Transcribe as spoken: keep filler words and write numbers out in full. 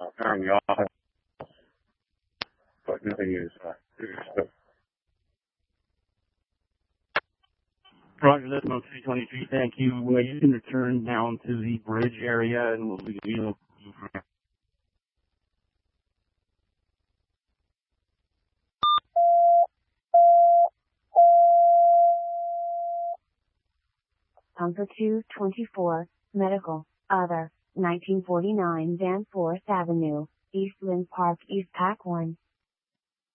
uh, apparently awful, but nothing is uh, is Roger, that's about three twenty-three. Thank you. Uh, you can return down to the bridge area, and we'll be, you know, Number two twenty-four, Medical, Other, nineteen forty-nine Danforth Avenue, East Lynn Park, East Pac one.